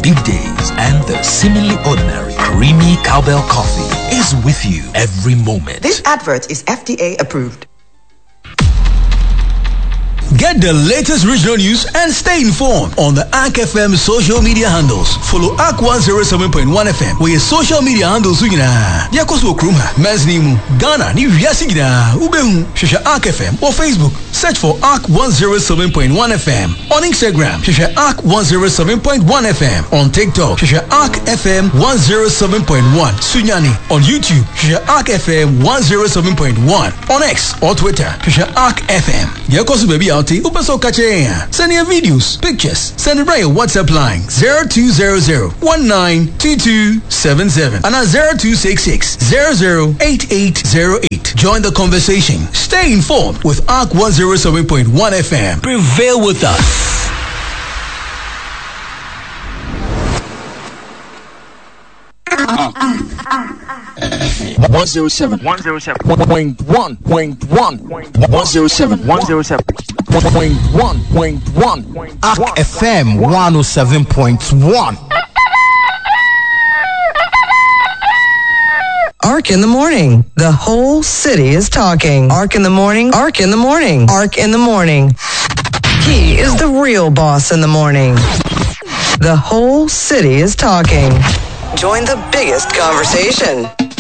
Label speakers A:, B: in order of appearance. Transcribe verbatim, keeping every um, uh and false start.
A: big days, and the seemingly ordinary creamy cowbell coffee is with you every moment.
B: This advert is F D A approved.
C: Get the latest regional news and stay informed on the A C F M social media handles. Follow A C one oh seven point one F M. We social media handles you na. Yakoso Kruma, Men's Nimu, Ghana, New Yasigina, Ubehu, Shisha A C F M or Facebook. Search for A C one oh seven point one F M. On Instagram, Shisha A C one oh seven point one F M. On TikTok, Shisha A C F M one oh seven point one. Sunyani. On YouTube, Shisha A C F M one oh seven point one. On X or Twitter, Shisha A C F M. Yakoso baby out. Upaso Kache. Send your videos, pictures. Send it by your WhatsApp line zero two zero zero one nine two two seven seven and at zero two six six zero zero eight eight zero eight. Join the conversation. Stay informed with A C one oh seven point one F M. Prevail with us.
D: one oh seven one oh seven point one point one one oh seven one oh seven point one point one
E: A C F M one oh seven point one.
F: Arc in the morning. The whole city is talking. Arc in the morning. Arc in the morning. Arc in the morning. He is the real boss in the morning. The whole city is talking. Join the biggest conversation.